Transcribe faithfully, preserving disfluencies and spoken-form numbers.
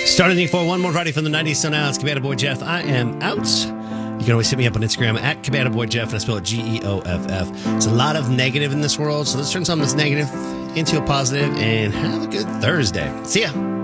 Starting the four one more Friday from the nineties. So now it's Cabana Boy Jeff. I am out. You can always hit me up on Instagram at Cabana Boy Jeff, and I spell it G E O F F. It's a lot of negative in this world, so let's turn something that's negative into a positive and have a good Thursday. See ya.